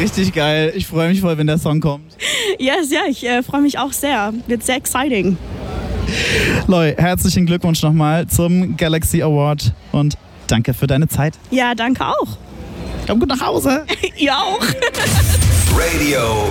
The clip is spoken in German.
Richtig geil. Ich freue mich voll, wenn der Song kommt. Yes, ja, ich freue mich auch sehr. Wird sehr exciting. Loi, herzlichen Glückwunsch nochmal zum Galaxy Award und danke für deine Zeit. Ja, danke auch. Komm gut nach Hause. Ihr auch. Radio